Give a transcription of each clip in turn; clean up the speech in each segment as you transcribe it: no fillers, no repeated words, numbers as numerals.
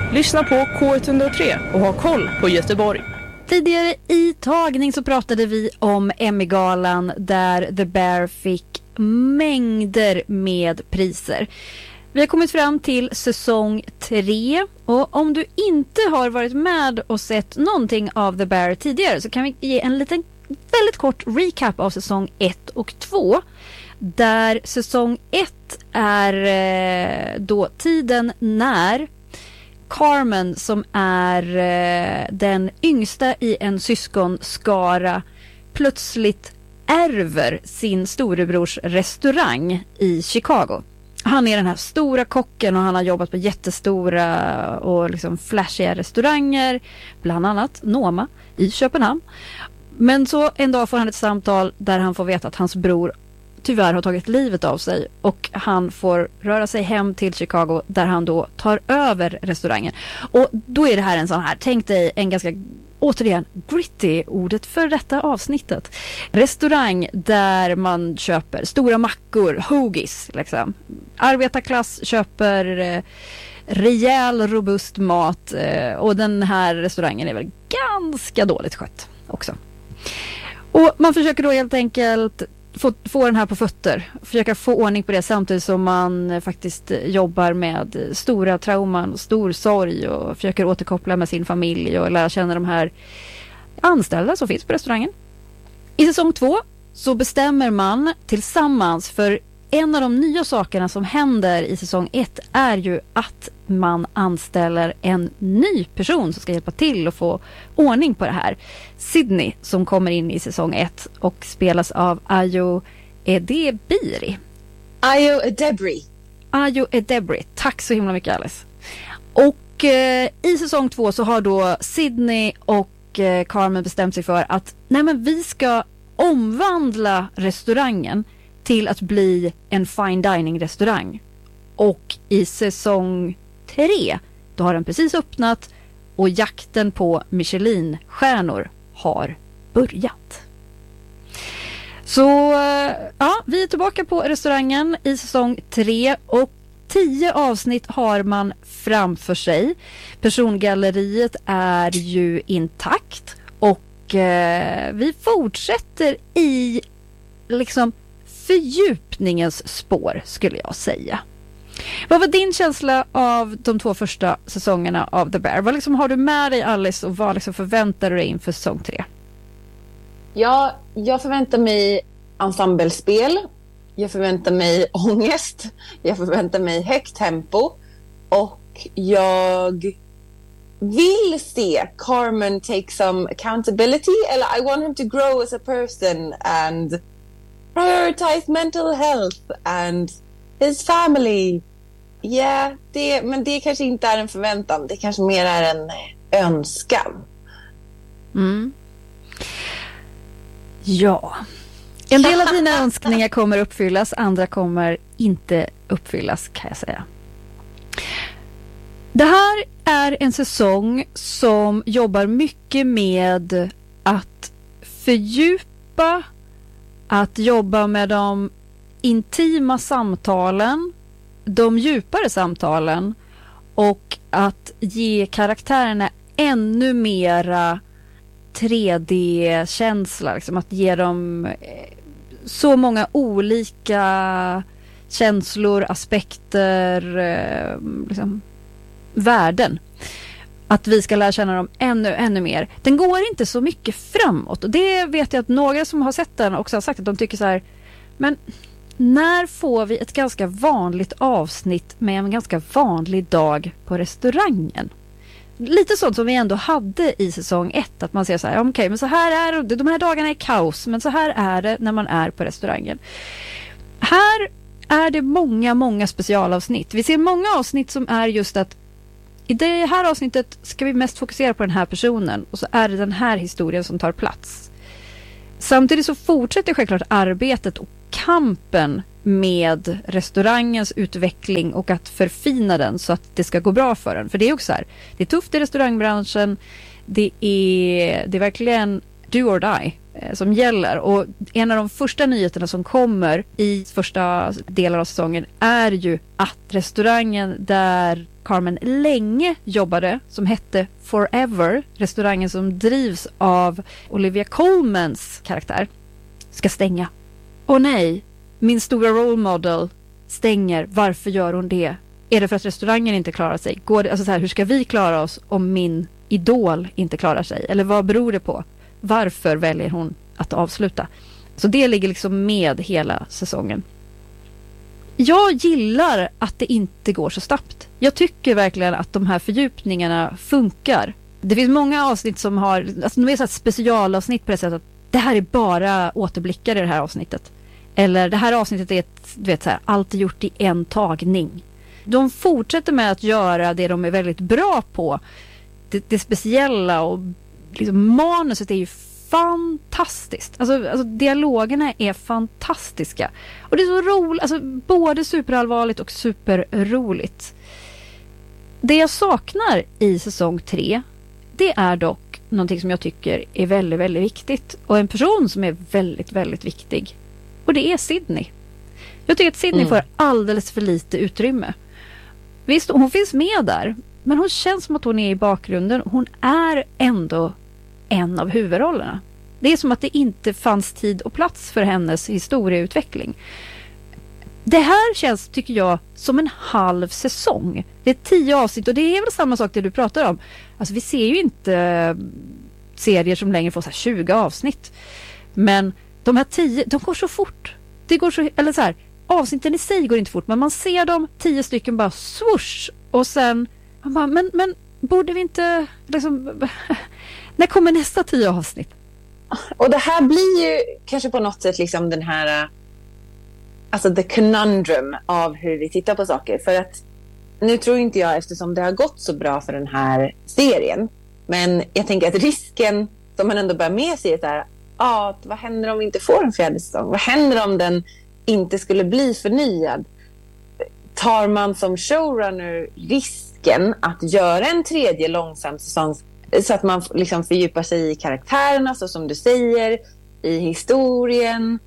Lyssna på K103 och ha koll på Göteborg. Tidigare i tagning så pratade vi om Emmy-galan där The Bear fick mängder med priser. Vi har kommit fram till säsong 3 och om du inte har varit med och sett någonting av The Bear tidigare så kan vi ge en liten väldigt kort recap av säsong 1 och 2. Där säsong 1 är då tiden när Carmen, som är den yngsta i en syskonskara, plötsligt ärver sin storebrors restaurang i Chicago. Han är den här stora kocken och han har jobbat på jättestora och liksom flashiga restauranger, bland annat Noma i Köpenhamn. Men så en dag får han ett samtal där han får veta att hans bror tyvärr har tagit livet av sig och han får röra sig hem till Chicago där han då tar över restaurangen. Och då är det här en sån här, tänk dig en ganska, återigen, gritty ordet för detta avsnittet. Restaurang där man köper stora mackor, hoagies liksom. Arbetarklass köper rejäl, robust mat och den här restaurangen är väl ganska dåligt skött också. Och man försöker då helt enkelt få den här på fötter. Försöka få ordning på det samtidigt som man faktiskt jobbar med stora trauman och stor sorg och försöker återkoppla med sin familj och lära känna de här anställda som finns på restaurangen. I säsong 2 så bestämmer man tillsammans, för en av de nya sakerna som händer i säsong 1 är ju att man anställer en ny person som ska hjälpa till att få ordning på det här. Sydney, som kommer in i säsong 1 och spelas av Ayo Edebiri. Ayo Edebiri. Tack så himla mycket, Alice. Och i säsong 2 så har då Sydney och Carmen bestämt sig för att nej, men vi ska omvandla restaurangen till att bli en fine dining restaurang. Och i säsong 3 då har den precis öppnat och jakten på Michelin-stjärnor har börjat. Så ja, vi är tillbaka på restaurangen i säsong 3 och 10 avsnitt har man framför sig. Persongalleriet är ju intakt och vi fortsätter i liksom fördjupningens spår, skulle jag säga. Vad var din känsla av de 2 första säsongerna av The Bear? Vad liksom har du med dig, Alice, och vad liksom förväntar du dig inför säsong 3? Ja, jag förväntar mig ensemblespel. Jag förväntar mig ångest. Jag förväntar mig högt tempo. Och jag vill se Carmen take some accountability. Eller I want him to grow as a person and prioritize mental health and his family. Ja, men det kanske inte är en förväntan. Det kanske mer är en önskan. Mm. Ja. En del av dina önskningar kommer uppfyllas. Andra kommer inte uppfyllas, kan jag säga. Det här är en säsong som jobbar mycket med att fördjupa, att jobba med de intima samtalen, de djupare samtalen och att ge karaktärerna ännu mera 3D-känsla, liksom att ge dem så många olika känslor, aspekter, liksom värden. Att vi ska lära känna dem ännu mer. Den går inte så mycket framåt. Och det vet jag att några som har sett den också har sagt att de tycker så här, men när får vi ett ganska vanligt avsnitt med en ganska vanlig dag på restaurangen? Lite sånt som vi ändå hade i säsong 1. Att man säger så här, okej, men så här är det. De här dagarna är kaos, men så här är det när man är på restaurangen. Här är det många specialavsnitt. Vi ser många avsnitt som är just att i det här avsnittet ska vi mest fokusera på den här personen. Och så är det den här historien som tar plats. Samtidigt så fortsätter självklart arbetet och kampen med restaurangens utveckling och att förfina den så att det ska gå bra för den. För det är också så här, det är tufft i restaurangbranschen. Det är verkligen do or die. som gäller. Och en av de första nyheterna som kommer i första delen av säsongen är ju att restaurangen där Carmen länge jobbade, som hette Forever, restaurangen som drivs av Olivia Colmans karaktär, ska stänga. Och nej, min stora role model stänger. Varför gör hon det? Är det för att restaurangen inte klarar sig? Går det, alltså så här, hur ska vi klara oss om min idol inte klarar sig? Eller vad beror det på? Varför väljer hon att avsluta? Så det ligger liksom med hela säsongen. Jag gillar att det inte går så snabbt. Jag tycker verkligen att de här fördjupningarna funkar. Det finns många avsnitt som har, alltså de är så här specialavsnitt på det sättet att det här är bara återblickar i det här avsnittet. Eller det här avsnittet är ett, du vet så här, allt är gjort i en tagning. De fortsätter med att göra det de är väldigt bra på. Det speciella och liksom manuset är ju fantastiskt. Alltså dialogerna är fantastiska. Och det är så roligt, alltså både superallvarligt och superroligt. Det jag saknar i säsong 3, det är dock någonting som jag tycker är väldigt, väldigt viktigt. Och en person som är väldigt, väldigt viktig. Och det är Sydney. Jag tycker att Sydney får alldeles för lite utrymme. Visst, hon finns med där. Men hon känns som att hon är i bakgrunden. Hon är ändå en av huvudrollerna. Det är som att det inte fanns tid och plats för hennes historieutveckling. Det här känns, tycker jag, som en halv säsong. Det är 10 avsnitt och det är väl samma sak det du pratar om. Alltså vi ser ju inte serier som längre får så här 20 avsnitt. Men de här 10, de går så fort. Det går så, eller så här, avsnitten i sig går inte fort, men man ser dem 10 stycken bara swoosh och sen man bara, men borde vi inte liksom, när kommer nästa 10 avsnitt? Och det här blir ju kanske på något sätt liksom den här, alltså the conundrum av hur vi tittar på saker. För att nu tror inte jag, eftersom det har gått så bra för den här serien, men jag tänker att risken som man ändå bär med sig är där, vad händer om vi inte får en 4:e säsong? Vad händer om den inte skulle bli förnyad? Tar man som showrunner risken att göra en 3:e långsam säsong så att man liksom fördjupar sig i karaktärerna, så som du säger, i historien,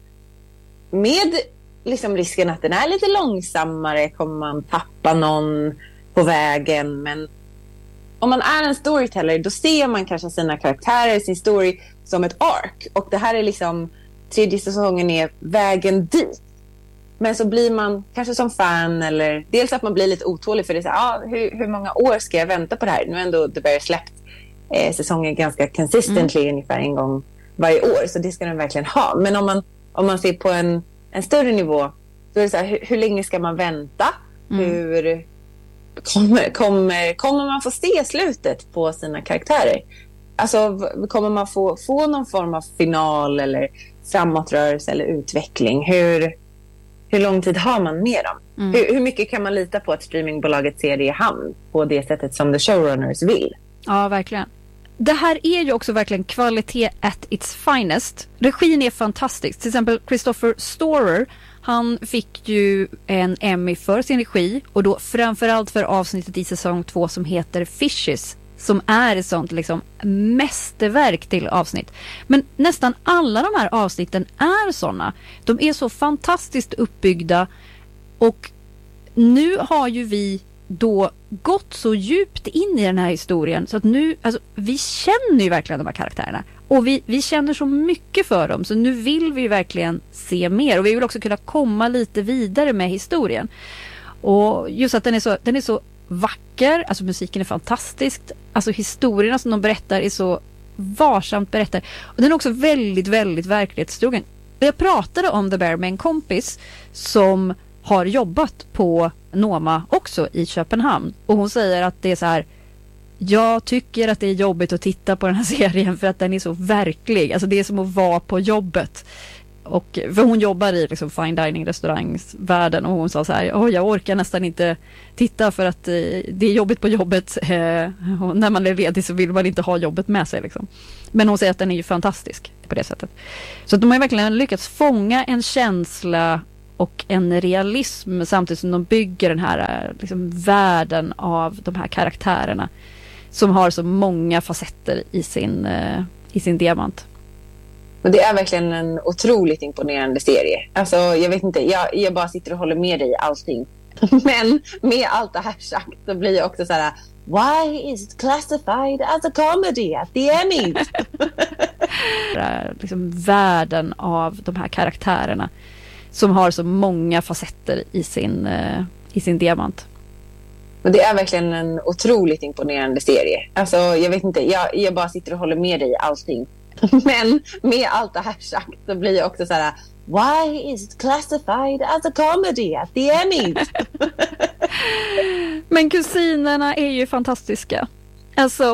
med liksom risken att den är lite långsammare? Kommer man tappa någon på vägen? Men om man är en storyteller, då ser man kanske sina karaktärer, sin story som ett arc. Och det här är liksom 3:e säsongen är vägen dit. Men så blir man kanske som fan, eller dels att man blir lite otålig för det. Hur många år ska jag vänta på det här? Nu är ändå The Bear släppt säsongen ganska consistently, ungefär en gång varje år. Så det ska den verkligen ha. Men om man ser på en större nivå, då är det så här, hur länge ska man vänta? Hur kommer man få se slutet på sina karaktärer? Alltså kommer man få någon form av final eller framåtrörelse eller utveckling? Hur lång tid har man med dem? Hur mycket kan man lita på att streamingbolaget ser det i hamn på det sättet som the showrunners vill? Ja, verkligen. Det här är ju också verkligen kvalitet at its finest. Regin är fantastisk. Till exempel Christopher Storer, han fick ju en Emmy för sin regi, och då framförallt för avsnittet i säsong 2 som heter Fishes, som är ett sånt liksom mästerverk till avsnitt. Men nästan alla de här avsnitten är såna. De är så fantastiskt uppbyggda, och nu har ju vi då gått så djupt in i den här historien så att nu, alltså, vi känner ju verkligen de här karaktärerna, och vi känner så mycket för dem, så nu vill vi verkligen se mer, och vi vill också kunna komma lite vidare med historien. Och just att den är så vacker, alltså musiken är fantastisk, alltså historierna som de berättar är så varsamt berättar, och den är också väldigt, väldigt verklighetstrogen. Jag pratade om The Bear med en kompis som har jobbat på Noma också i Köpenhamn, och hon säger att det är så här: jag tycker att det är jobbigt att titta på den här serien för att den är så verklig, alltså det är som att vara på jobbet. Och för hon jobbar i liksom fine dining restaurangsvärlden, och hon sa så här: jag orkar nästan inte titta för att det är jobbigt på jobbet, och när man är ledig så vill man inte ha jobbet med sig liksom. Men hon säger att den är ju fantastisk på det sättet. Så att de har verkligen lyckats fånga en känsla och en realism samtidigt som de bygger den här liksom världen av de här karaktärerna som har så många facetter i sin diamant. Men det är verkligen en otroligt imponerande serie. Alltså, jag vet inte, jag bara sitter och håller med dig i allting. Men med allt det här sagt så blir jag också så här: why is it classified as a comedy at the Emmys? Liksom världen av de här karaktärerna som har så många facetter i sin diamant. Men det är verkligen en otroligt imponerande serie. Alltså, jag vet inte, jag bara sitter och håller med dig i allting. Men med allt det här sagt så blir jag också så här: why is it classified as a comedy at the Emmys? Men kusinerna är ju fantastiska. Alltså